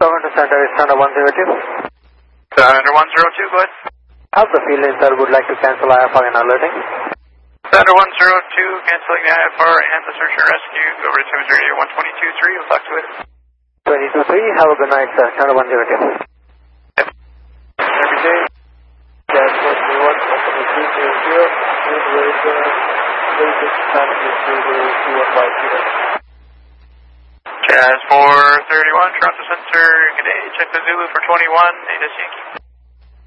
Toronto Center is Thunder 102. Thunder 102, go ahead. Have the field in, sir, would like to cancel IFR and alerting. Thunder 102, canceling the IFR and the search and rescue. Go over to Teams Radio 122.3. We'll talk to you later. 22.3, have a good night, sir. Thunder 102. Yep. Every day, Jazz 431, company 300, with basic traffic to the 2150. Jazz 431, Toronto Center, good day. Check the Zulu for 21, Natus Yankee.